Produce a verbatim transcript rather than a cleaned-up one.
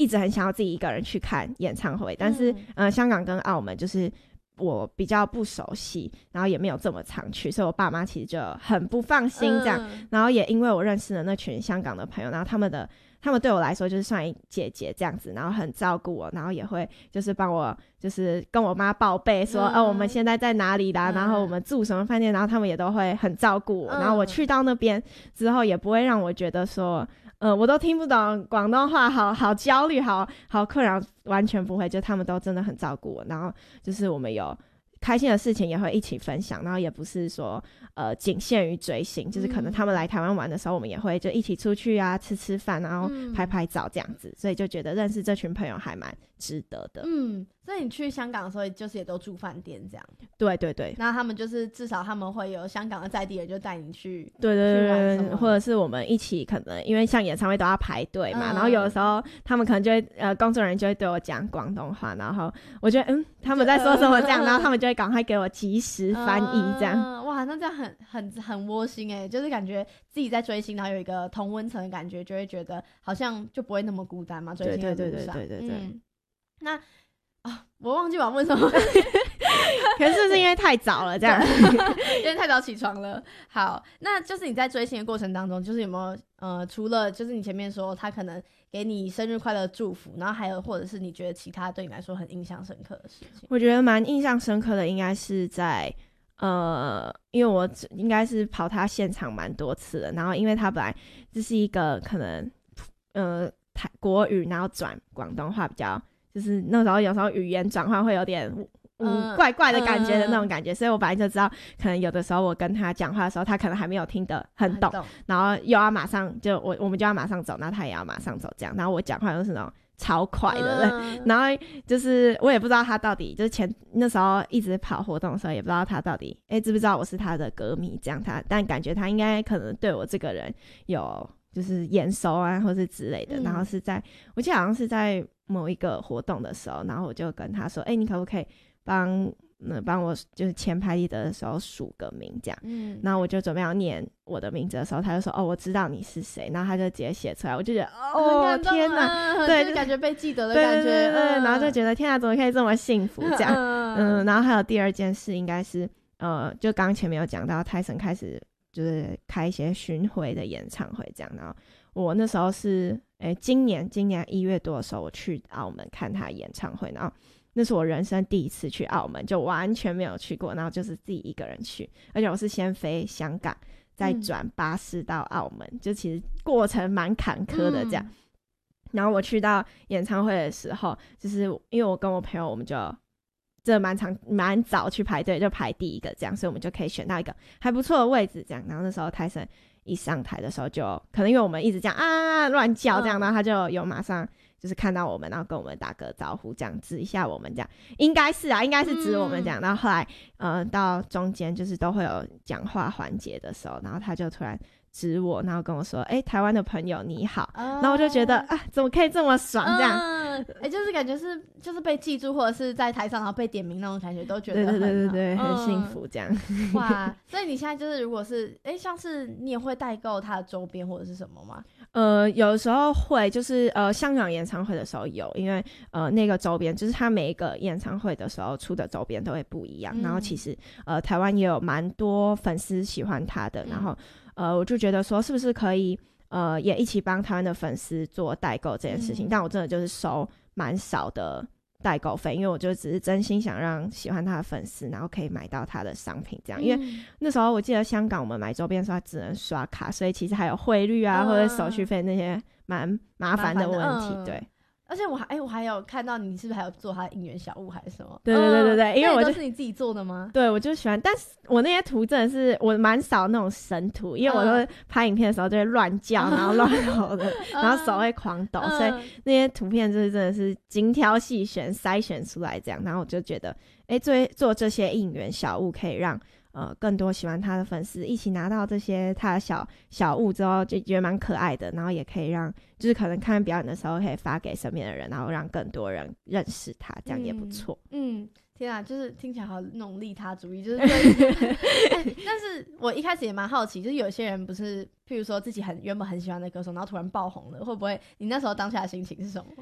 一直很想要自己一个人去看演唱会，但是、嗯、呃，香港跟澳门就是我比较不熟悉，然后也没有这么常去，所以我爸妈其实就很不放心这样、嗯、然后也因为我认识了那群香港的朋友，然后他们的他们对我来说就是算姐姐这样子，然后很照顾我，然后也会就是帮我就是跟我妈报备说、嗯、哦我们现在在哪里啦、嗯、然后我们住什么饭店，然后他们也都会很照顾我、嗯、然后我去到那边之后也不会让我觉得说呃，我都听不懂广东话，好好焦虑，好好困扰，完全不会，就他们都真的很照顾我，然后就是我们有开心的事情也会一起分享，然后也不是说呃仅限于追星，就是可能他们来台湾玩的时候，我们也会就一起出去啊，吃吃饭，然后拍拍照这样子、嗯、所以就觉得认识这群朋友还蛮值得的。 嗯，所以你去香港的时候就是也都住饭店这样？ 对对对， 那他们就是至少他们会有香港的在地人就带你去， 对对对对，或者是我们一起可能因为像演唱会都要排队嘛、嗯、然后有的时候他们可能就会呃工作人员就会对我讲广东话，然后我觉得嗯他们在说什么这样、呃、然后他们就会赶快给我及时翻译这样、 呃、哇那这样很很很窝心耶，就是感觉自己在追星然后有一个同温层的感觉，就会觉得好像就不会那么孤单嘛，追星的路上。对对对对对对对、嗯、那啊，我忘记我问什么可是是因为太早了这样因为太早起床了。好，那就是你在追星的过程当中就是有没有呃，除了就是你前面说他可能给你生日快乐祝福，然后还有或者是你觉得其他对你来说很印象深刻的事情？ 我觉得蛮印象深刻的应该是在呃，因为我应该是跑他现场蛮多次的，然后因为他本来这是一个可能呃台国语然后转广东话比较就是那时候有时候语言转换会有点嗯怪怪的感觉的那种感觉、嗯、所以我本来就知道可能有的时候我跟他讲话的时候他可能还没有听得很懂，很懂然后又要马上就我我们就要马上走，然后他也要马上走这样，然后我讲话又是那种超快的、嗯、然后就是我也不知道他到底就是前那时候一直跑活动的时候也不知道他到底哎知不知道我是他的歌迷这样，他但感觉他应该可能对我这个人有就是眼熟啊或是之类的、嗯、然后是在我记得好像是在某一个活动的时候，然后我就跟他说哎、欸，你可不可以帮嗯帮我就是签拍立得的时候署个名这样，嗯，然后我就准备要念我的名字的时候他就说哦我知道你是谁，然后他就直接写出来，我就觉得哦天哪， 对，就是感觉被记得的感觉，对对对对、 嗯、然后就觉得天哪怎么可以这么幸福这样嗯, 嗯然后还有第二件事应该是呃就刚刚前面有讲到泰森开始就是开一些巡回的演唱会这样，然后我那时候是诶今年今年一月多的时候我去澳门看他演唱会，然后那是我人生第一次去澳门，就完全没有去过，然后就是自己一个人去，而且我是先飞香港再转巴士到澳门、嗯、就其实过程蛮坎坷的这样、嗯、然后我去到演唱会的时候就是因为我跟我朋友我们就这蛮长蛮早去排队，就排第一个这样，所以我们就可以选到一个还不错的位置这样，然后那时候泰森一上台的时候就可能因为我们一直这样啊乱叫这样、嗯、然后他就有马上就是看到我们然后跟我们打个招呼这样指一下我们这样，应该是啊应该是指我们这样、嗯、然后后来呃到中间就是都会有讲话环节的时候，然后他就突然指我然后跟我说哎、欸，台湾的朋友你好、哦、然后我就觉得啊怎么可以这么爽这样哎、嗯欸，就是感觉是就是被记住或者是在台上然后被点名那种感觉都觉得很对对对对、嗯、很幸福这样哇所以你现在就是如果是哎、欸，像是你也会代购他的周边或者是什么吗？ 呃有时候会就是呃香港演唱会的时候有，因为呃那个周边就是他每一个演唱会的时候出的周边都会不一样、嗯、然后其实呃台湾也有蛮多粉丝喜欢他的、嗯、然后呃我就觉得说是不是可以呃也一起帮台湾的粉丝做代购这件事情、嗯、但我真的就是收蛮少的代购费，因为我就只是真心想让喜欢他的粉丝然后可以买到他的商品这样、嗯、因为那时候我记得香港我们买周边的时候只能刷卡，所以其实还有汇率啊、嗯、或者手续费那些蛮麻烦的问题、嗯、对， 而且我还哎、欸，我还有看到你是不是还有做他的应援小物还是什么？ 对对对对对， 嗯、 因为我就都是你自己做的吗？ 对，我就喜欢，但是我那些图真的是我蛮少那种神图，因为我都拍影片的时候就会乱叫，嗯、然后乱吼的，嗯、然后手会狂抖，嗯、所以那些图片就是真的是精挑细选筛选出来这样，然后我就觉得，哎，做做这些应援小物可以让。呃，更多喜欢他的粉丝一起拿到这些他的小小物之后，就觉得蛮可爱的，然后也可以让就是可能看表演的时候可以发给身边的人，然后让更多人认识他，这样也不错。 嗯，嗯天啊，就是听起来好那种利他主义，就是对、欸。但是我一开始也蛮好奇，就是有些人不是，譬如说自己很原本很喜欢的歌手，然后突然爆红了，会不会你那时候当下的心情是什么？